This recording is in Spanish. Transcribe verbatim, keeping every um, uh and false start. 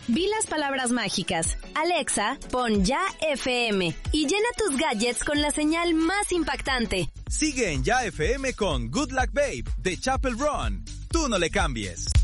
Vi las palabras mágicas. Alexa, pon Ya F M y llena tus gadgets con la señal más impactante. Sigue en Ya F M con Good Luck Babe de Chapel Run. Tú no le cambies.